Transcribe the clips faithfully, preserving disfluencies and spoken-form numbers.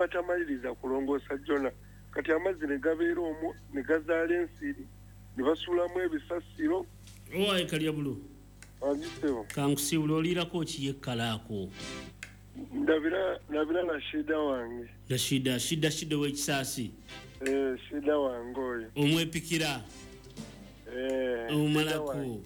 n'atamaliriza kulongoosa Jona kati amazzi ne gabeera omwo ne gazaala ensiri ne basuulamu ebisasiro. Owaye kalya bulu Agisebo kankusiibula oliirako kiyekkalaako ndabira ndabira na shida wange na shida shida shida w'ekisaasi eh shida wange oyo omwepikira eh omalako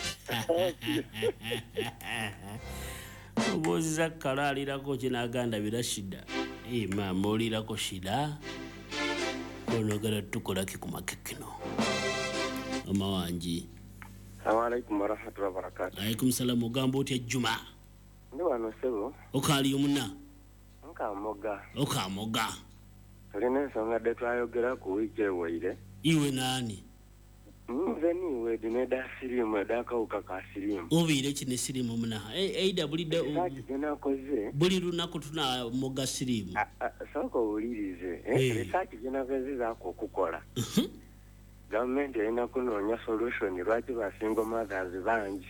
oboziza kala alirako kinaganda bira shida eh mama olirako shida onogera tukola kikumakekino mama wanji. Assalamu alaikum warahmatullahi wabarakatuh. Alaikum salam ogambo otya Juma. Ndi wano sebo. Okali omuna. Nka moga. Oka moga. Tulina ensonga de twayogera ku wiki ewaire. Iwe nani? Nze niwe dineda sirimu edakawuka ka sirimu. Obiire kine sirimu muna. Eida bulida Saki gena koze. Buli lunaku tuna moga sirimu. Soko ulirize. Eh, saki gena koze zako okukola. Government ina kunoonya solution lwaki basingo mothers bangi.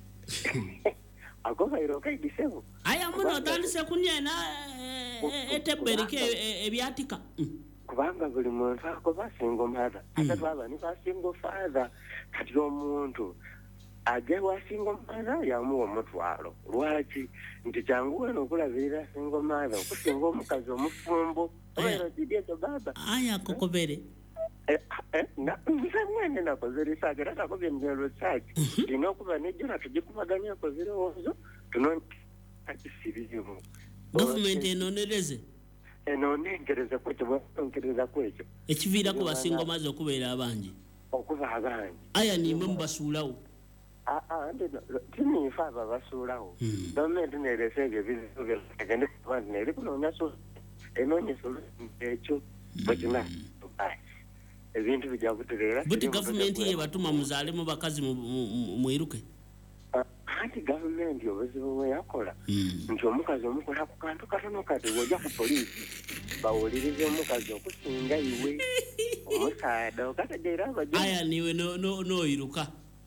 Akoba iroka idisebo. Aya muno tandise kunyena eteberike ebyatika. Kubanga buli muntu akoba singo mother. Ate baba ni singo father. Kati omuntu agewa singo mother yamuwa mutwalo. Lwaki nti changu eno kulabira singo mother okusinga omukazi omufumbo. Oyo kidye to baba. Aya kokobere. Eh eh na mzamwene na kozeri sage rata ko byemjelo sage dino kuba nejura tujikubaganya kozeri ozo tuno akisiriyo government enonereze enonengereza kwecho ongereza kwecho ekivira ku basingo maze okubeera abangi okuba abangi aya nimwe mbasuulawo ah ah ndo tini fava basulawo government neresege bizibu byagende kwandi neri kunonya so enonye so echo bajina ai ebintu bijja kutegeera buti government ye batuma muzaale mu bakazi muiruke anti government obuzibu bwe yakola nti omukazi omukola ku kantu katono kati wojja ku polisi bawulirize omukazi okusinga iwe omusaada okategeera abajja aya niwe no no no iruka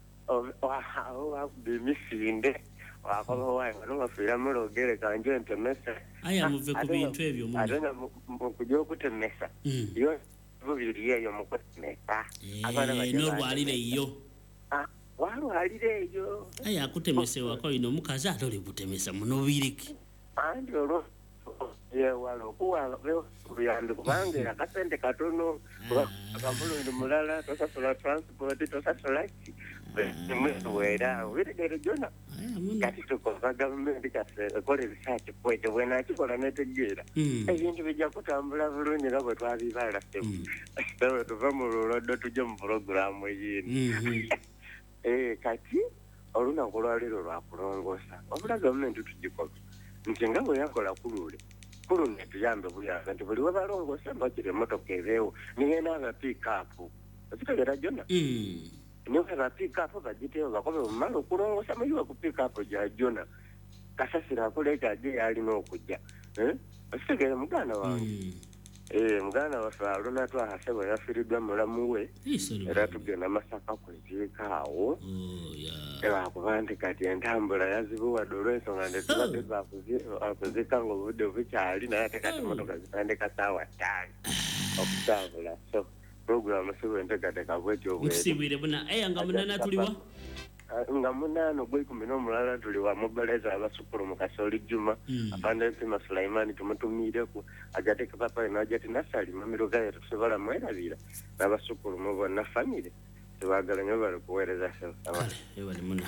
wa bimisinde wakoba wayi wano bafiira mulogere kanje ntemesa aya muve ku bintu ebyo mu adona mu kujja okutemesa yo bubiriye yo mukotemesa abana bajja no lwalire iyo ah walwalire iyo aya akutemese wako ino mukazi atole butemesa muno biriki andi olo ye walo kuwa kuyande kubange akasente katono akambulo ndi mulala tosasula transport tosasula nimwera wiregere jona kati tukoza government kase kole research kwete wena chikola netegera ebintu bijja kutambula bulungi nga bwe twabibala semu ewe tuva mu lulodo tujja mu program yini eh kati oluna kulwaliro lwa kulongosa obula government tujikola nti nga bwe yakola kulule kulune tuyambe buyanga nti buli we balongosa mbakire motoka ebeewo niye n'aba pick up okitegera jona niwe ba pick up bagiteyo bakobe mu malo kulongosa muyiwe ku pick up ja jona kasasira akoleeta aje alina okujja eh okitegera muganda wange eh muganda waffe aluna twahasebo yafiiriddwa mulamu we era tugenda Masaka kwezirikaawo era kuba nti kati entambula yazibuwadde olw'ensonga ndetubadde twakuzika ng'obudde bukyali naye ate kati motoka zitandika ssaawa ttaano okutambula so programu sibu enteekateeka bwetyo bwesibwire buna eya nga munana tuliwa nga munaano gw'ekumi n'omulala tuli wa mobilize abasukulu mu Kasoli Juma apande Mpima Sulaimani tumutumireku ajateke papa eno ajati nasali mamiro gaye tusobola mwerabira n'abasukulu mu bonna family tubagala nyo bali kuweereza sawa ebali muna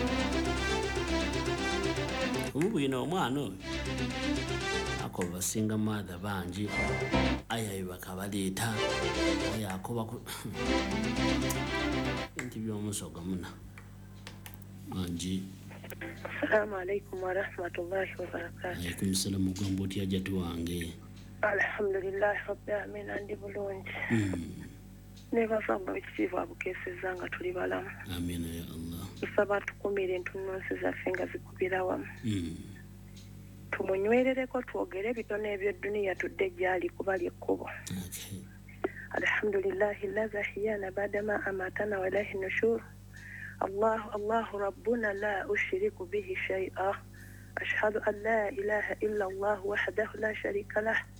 ubu ino omwana oyo ako basinga mother bangi ayayo bakabaleeta yakoba ku inti by'omusoga muna Anji. Assalamu alaikum wa rahmatullahi wa barakatuh. Alaikum salam mugambo ti ajatu wange. Alhamdulillah rabbil alamin andi bulungi. Mm. Neba famba ekitiibwa bukeseza nga tuli balamu. Amin ya Allah. Tusaba tukumire entunnunsi zaffe nga zikubira wamu. Mm. Tumunywerereko twogere bitone eby'edduniya tudde gyali kuba lyekkubo. Okay. Alhamdulillahi alladhi ahyana ba'da ma amatana wa ilayhi nushur. الله الله ربنا لا أشرك به شيئا أشهد أن لا إله إلا الله وحده لا شريك له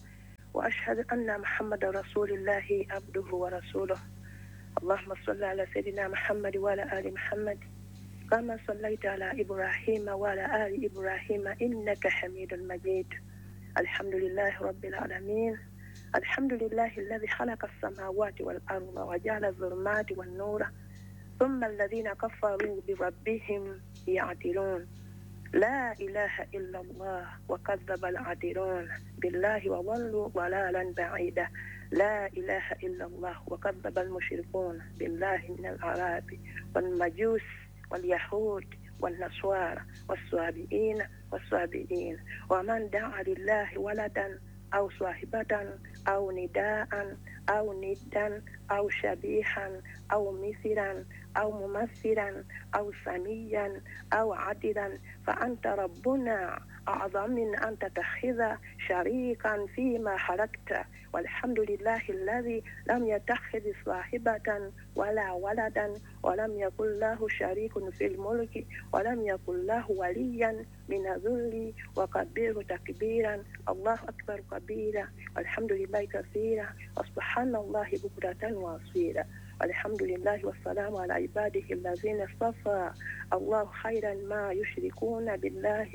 وأشهد أن محمد رسول الله عبده ورسوله. اللهم صل على سيدنا محمد وعلى آل محمد كما صليت على إبراهيم وعلى آل إبراهيم إنك حميد مجيد. الحمد لله رب العالمين. الحمد لله الذي خلق السماوات والأرض وجعل الظلمات والنور ثم الذين كفروا بربهم يعدلون. لا إله إلا الله وكذب العدلون بالله وضلوا ضلالا بعيدا. لا إله إلا الله وكذب المشركون بالله من الأعراب والمجوس واليهود والنصارى والصابئين والصابئين ومن دعا لله ولدا أو صاحبة أو نداء أو ندا أو شبيها أو مثلا أو ممثلا أو سميا أو عدلا فأنت ربنا أعظم من أن تتخذ شريكا فيما خلقت. والحمد لله الذي لم يتخذ صاحبة ولا ولدا ولم يكن له شريك في الملك ولم يكن له وليا من الذل وكبره تكبيرا. الله أكبر كبيرا والحمد لله كثيرا وسبحان الله بكرة وأصيلا. الحمد لله والسلام على عباده الذين اصطفى. الله خيرا ما يشركون بالله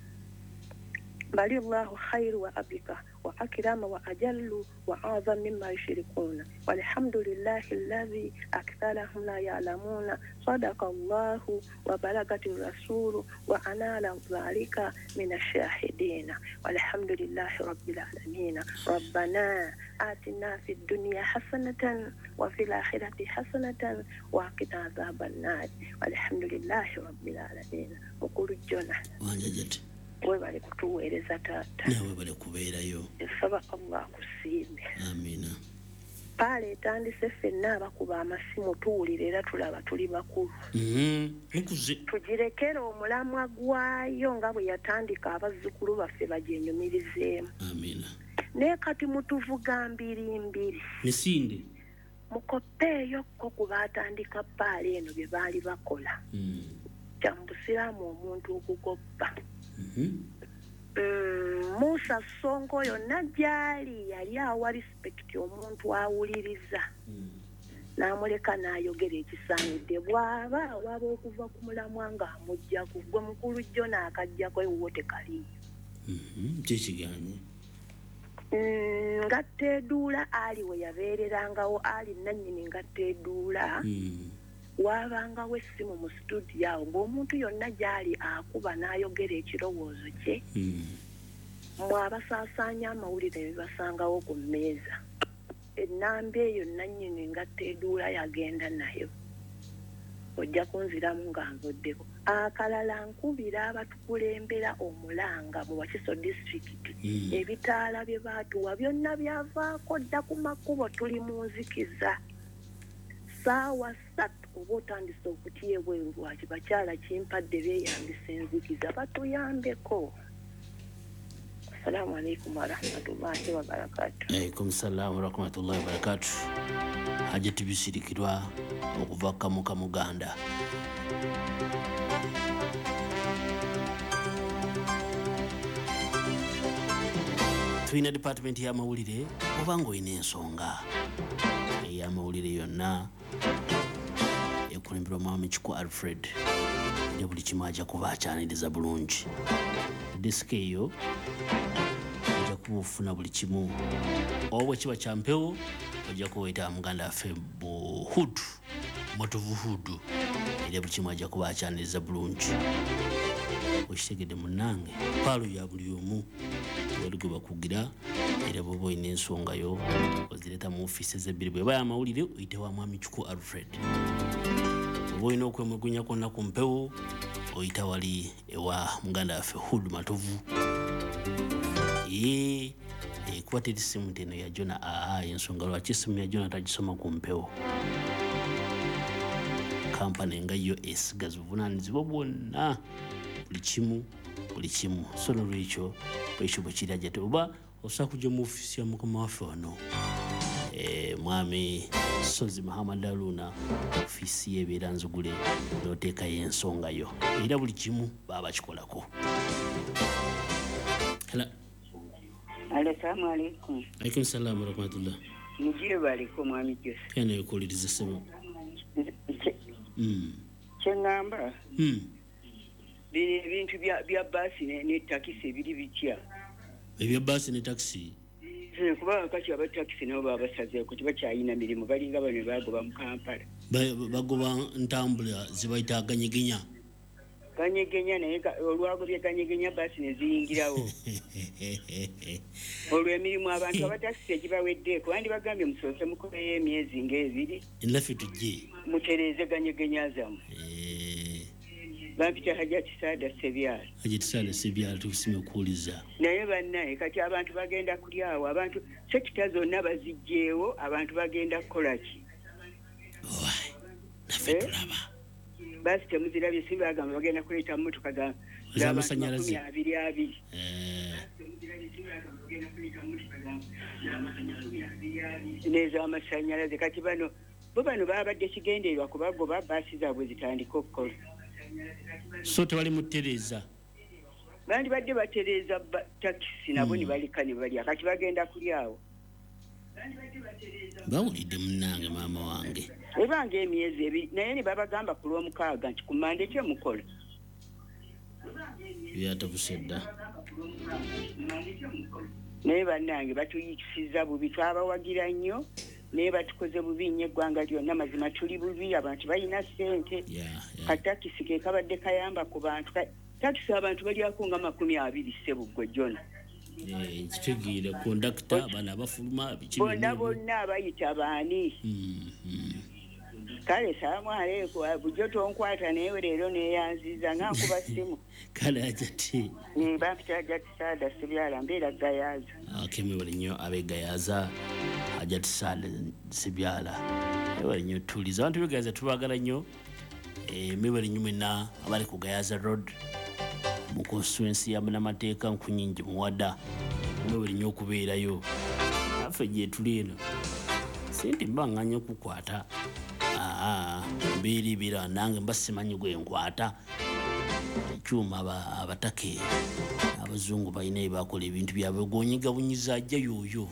بل الله خير وأبقى وأكرم وأجل وأعظم مما يشركون. والحمد لله الذي أكثرهم لا يعلمون. صدق الله وبلغت الرسول وأنال ذلك من الشاهدين. والحمد لله رب العالمين. ربنا آتنا في الدنيا حسنة وفي الآخرة حسنة وقنا عذاب النار. والحمد لله رب العالمين. وقول الجنة wanjajati webale kutuweereza taata nawe bale kubeerayo. nsaba Allah kusiime. Amina. Paala etandise ffenna abakuba amasimu tuwulire era tulaba tuli bakulu. mukuze Tugirekera omulamwa gwayo nga bwe yatandika abazzukulu baffe bagyenyumirizeemu. Amina. Naye kati mutuvuga mbiri mbiri misinde mukopeeyo ko ku baatandika paala eno bye baali bakola. Kya mu busiraamu omuntu okugoppa. Mm, Musa Sonko yonna gyali yali awa respect omuntu awuliriza. N'amuleka n'ayogera ekisaanidde bw'aba waba okuva ku mulamwa ng'amugjaku gwe mukulu jjo n'akajjako ewuwo tekaliyo. kyekiganye Ngatteeduula ali we yabeererangawo ali nannyini ngatteeduula waabangawo essimu mu studio awo ng'omuntu yonna gyali akuba n'ayogera ekirowoozo kye. Mwabasaasaanya amawulire bibasangawo ku mmeeza. Ennamba eyo nannyini ngatteeduula yagenda nayo. Ojja kunziramu nga nvuddeko. Akalala nkubira abatukulembera Omulanga mu Wakiso district. Ebitaala bye baatuwa byonna byavaako dda ku makubo tuli mu nzikiza. Saawa ssatu oba otandise okutya ebweru lwaki bakyala kimpadde beeyambisa enzikiza batuyambeko. Assalamu alaikum warahmatullahi wabarakatuh. alaikum salamu warahmatullahi wabarakatuh. Hajati bisirikirwa okuva kamuka muganda. Tulina department y'amawulire oba ng'olina ensonga ey'amawulire yonna ekulemberwa mwami Kiku Alfred ne buli kimu ajja kuba akyaniriza bulungi. Disiki eyo ojja kuba ofuna buli kimu oba bwe kiba kya mpewo ojja kuweta muganda waffe Buhudu Motovu Hudu era buli kimu ajja kuba akyaniriza bulungi. Okitegedde munnange paalo ya buli omu wali gwe bakugira era bw'oba olina ensonga yo ozireeta mu ofiisi z'ebbiri bw'eba y'amawulire oyite wa mwami Kiku Alfred. Bw'oba olina okwemwegunya kwonna ku mpewo oyita wali ewa muganda waffe Hudu Matovu. Ye kuba teri simu teno ya Jona aa ensonga lwaki simu ya Jona tagisoma ku mpewo. Kampani nga yo esigaza obuvunaanyizibwa bwonna buli kimu buli kimu. So nolwekyo bwekyo bwe kiri ajja oba osobola kujja mu ofiisi ya mukama waffe wano mwami Sozi Muhammad Aluna ofiisi ye ebeera Nzugule n'oteekayo ensonga yo era buli kimu baba bakikolako. Hello. Assalamu alaikum. Alaikum salam wa rahmatullah. Mujire baliko mwami Jose. Kana yokuliriza sebo. Mm. Kyengamba. Mm. Bino ebintu bya bya basi ne, ne taxi biri bitya. Ebya basi ne taxi. Eh kuba kati aba taxi nabo babasaze kuti bakyayina mirimu balinga bano bagoba mu Kampala. Bagoba ntambula zibayita ganyegenya. Ganyegenya naye olwago bya ganyegenya basi ne ziyingirawo. Olwo emirimu abantu abatakisi ekibawedde kubandi bagambye musoose mukoleyo emyezi ng'ebiri. Nlafe tujje. Mutereeze ganyegenya zamu. Eh. Bampita Hajati Saada Sebyala. Hajati Saada Sebyala tukusime okuwuliza. Naye bannaye kati abantu bagenda kulyawo abantu sekita zonna bazigyewo abantu bagenda kukola ki? Owai. Naffe tulaba. Basi temuzirabye si bagamba bagenda kuleeta mmotoka za z'amasanyalaze abiri abiri. N'ez'amasanyalaze kati bano bo bano babadde kigendererwa kubagoba baasi zaabwe zitandika okukola. So tewali mutereeza. Bandi badde batereeza takisi nabo ne balika ne balya kati bagenda kulyawo. Bawulidde munnange maama wange. Ebanga emyezi ebiri naye ne babagamba ku lw'omukaaga nti ku Mande kye mukola. Byatabusedda. Naye bannange batuyikisiza bubi twabawagira nnyo naye batukoze bubi nnyo eggwanga lyonna mazima tuli bubi abantu balina ssente. Katakisi ke kabadde kayamba ku bantu. Takisi abantu balyako nga makumi abiri ssebugwe Jona. Kitegeera kondakita bana abafuluma biki bonna bonna abayita baani. Kale salamu aleikum bujo tonkwata newe leero neyanziza nga nkuba simu. Kale Hajati. Ni bampita Hajati Saada Sebyala mbeera Gayaza. Akeme wali nnyo abe Gayaza Hajati Saada Sebyala. Ewe nnyo tuliza abantu be Gayaza tubagala nnyo. Eh mebali nnyo mena abali ku Gayaza Road. Mu constituency ya Munamateeka nkunyingi muwada. Mebali nnyo okubeerayo. Afe gye tuli eno. Sindi mbanganya kukwata. Ah, mbiri bira nange mbasimanyi gwe nkwata. Chuma aba abatake abazungu bayina ebakola ebintu byabwe gonyiga bunyiza ajja yoyo.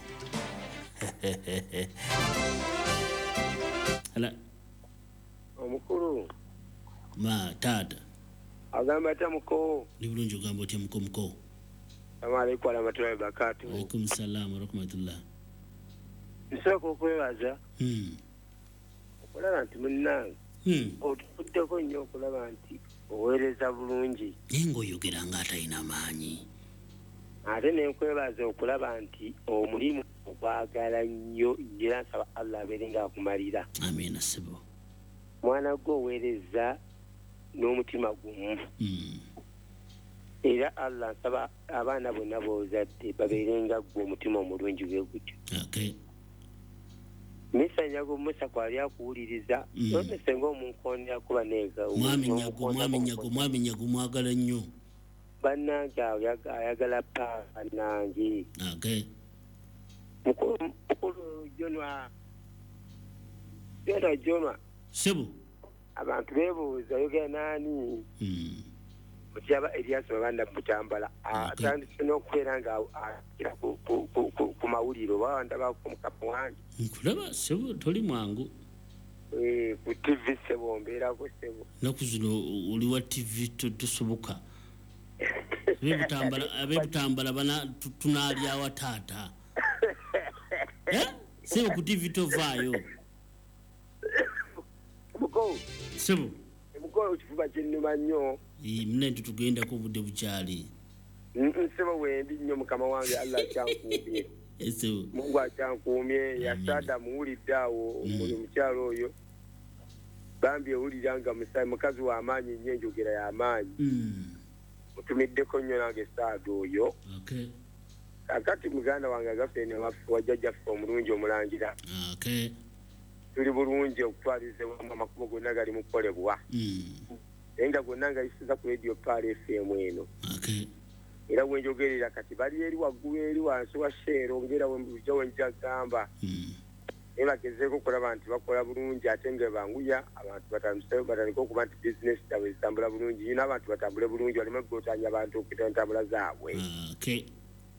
Ala omukulu ma tata agamba tamuko ni bulungi ogamba otya muko muko. Assalamu alaikum warahmatullahi wabarakatuh. Wa alaikum salam wa rahmatullah. Nsoko okwebaza. Hmm. Okulaba nti munnange. Hmm. Otufuddeko nnyo okulaba nti oweereza bulungi. Engo oyogera nga atalina maanyi. Ate nenkwebaza okulaba nti omulimu ogwagala nnyo era nsaba Allah abeere ng'akumalira. Amiina sebo. Mwana gwe oweereza n'omutima gumu. Hmm. Era Allah nsaba abaana bonna b'ozadde babeere nga ggwe omutima omulungi bwe gutyo. Okay. Misa nyago Musa kwali akuwuliriza none senga omunkooni akuba neega mwami nyago mwami nyago mwami nyago mwagala nnyo bannange ayagala paa nange. Okay. Mukulu Jonwa Jonwa Jonwa sebo abantu beebuuza yogera naani mukyaba Elias Mabanda Butambala atandise n'okubeera nga akira ku mawulire oba ndabako mukapa wange nkulaba sebo toli mwangu eh ku T V sebo mbeerako sebo naku zino oli wa T V tosoboka abebutambala abebutambala bana tunaalya awataata eh sebo ku T V tovaayo muko sebo muko kifuba kinnuma nnyo. Mne tutugenda ko budde bukyali. Nsebo wendi nnyo mukama wange Allah kyankuumye. Eso. Mungu akyankuumye yasada muwulidde awo omuli mukyalo oyo. Bambi owuliranga musayi mukazi w'amaanyi nnyo enjogera y'amaanyi. Mutumiddeko nnyo nange saada oyo. Okay. Kakati muganda wange agaffe ne wajjajjaffe omulungi omulangira. Okay. Tuli bulungi okutwaliza amakubo gonna gali mukolebwa. Enga gonna nga isiza ku radio Pale F M eno. Okay. Era wenjogerera kati bali eri waggulu eri wansi wa shero ngera wenbujo wenja gamba. Mm. Era gezeeko kulaba nti bakola bulungi ate nga banguya abantu batandise batandika okuba nti business yawe zitambula bulungi. Yina abantu batambule bulungi baleme gotanya abantu okutantambula zaabwe. Okay.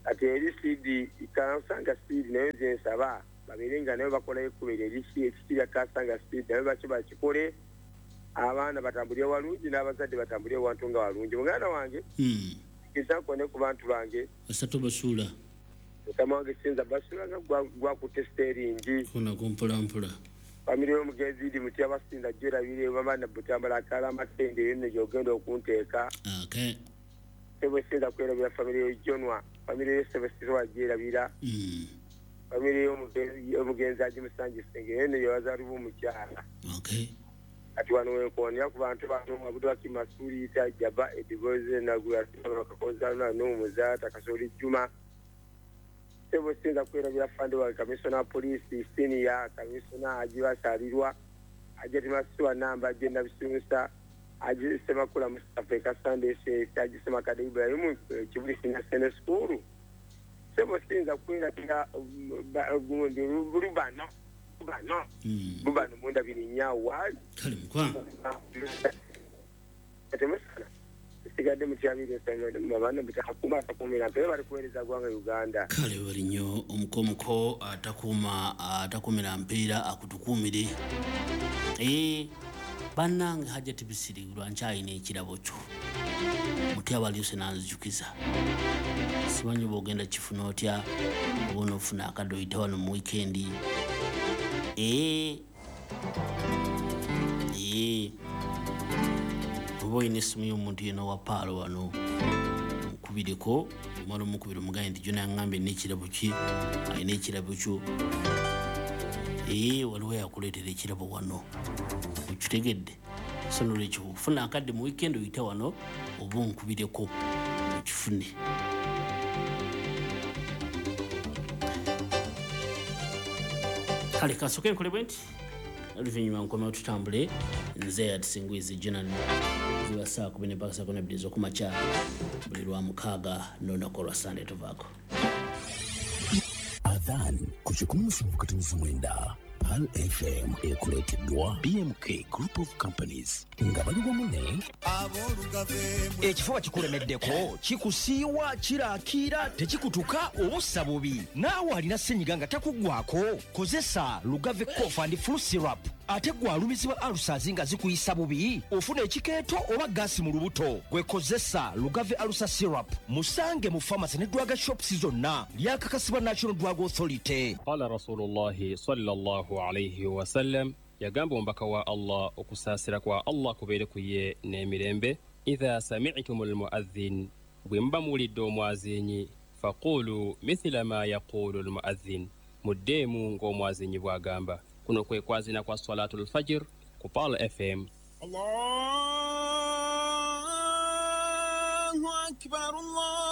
ati eri siidi kansanga siidi nayo zensaba babeere nga nayo bakola ekubiri erisi ekikirya kansanga siidi nayo baki bakikole abaana batambulire walungi n'abazadde batambulire wantu nga walungi muganda wange gezakone ku bantu bange asatu basuula mukama wange sinza basuula nga gwakutte steeringi funa kumpolampola famire y'omugenzi idi muti abasinda gyerabire bamana butambula akala amatende yonna gyogenda okunteeka okay sebo sinza kwerabira famire y'ejonwa famire y'esebo sizowa gyerabira famire y'omugenzi agimusanji senge yonna yewazalibu omukyala okay ati wano wenkonya ku bantu bano abudwaki masuli ta jaba edivoze nagula bakakoza n'omuzaata kasoli juma sebo sinza kwerabira fande wa kamisona polisi senior kamisona ajibasalirwa ajetimasiwa namba agenda bisunsa ajisema kula Africa Sunday se ajisema kada Ibrahim kibuli sina sene school sebo sinza kwerabira burubano bano bubano munda birinyawa kale mukwa atemesana sigade mutyabire sanga mabana bitakuma takumira pere bali kueleza gwanga Uganda kale walinyo omukomuko atakuma atakumira mpira akutukumire eh banange haja tibisiri lwanchayi n'ekirabo kyo mutyaba lyose nanzijukiza simanyi bogenda kifuna otya bono funa akadoita wano mu weekend eh eh boyine simu y'omuntu yena wa palo wano mukubireko omwana omukubiro mugaye ndi jona ngambe n'ekirabo ki ayina ekirabo kyo eh waliwo yakuleetera ekirabo wano ukitegedde sono lekyo funa akadde mu weekend oyita wano oba onkubireko ukifune kale kasoke nkole bwenti oluvannyuma nkomeo tutambule nze yatisingwizi jonan ziba saa kumi mpaka saa kumi na bbiri z'okumakya buli lwa mukaaga n'olunaku olwa Sunday tuvaako adhan ku kikumi musanvu katunufu mwenda Pal F M ekuleeteddwa B M K Group of Companies nga bali wamu ne ekifuba kikulemeddeko kikusiiwa kiraakira tekikutuka obussa bubi naawe alina ssenyiga nga takuggwako kozesa Lugave Cough and Flu Syrup ate gwe alumizibwa alusazi nga zikuyisa bubi ofuna ekikeeto oba gaasi mu lubuto gwekozesa Lugave Alusa Syrup musange mu pharmacy ne drug shops zonna lyakakasibwa National Drug Authority. Qala Rasulullahi sallallahu alayhi wa sallam yagamba ombaka wa Allah okusaasira kwa Allah kubeere ku ye n'emirembe idha sami'tumul mu'adhdhin bwe muba muwulidde omwazinyi faqulu mithla ma yaqulu al mu'adhdhin muddeemu ng'omwazinyi bw'agamba. Kuno kwe kwazina kwa Salatul Fajr ku Pal F M. Allahu akbar Allah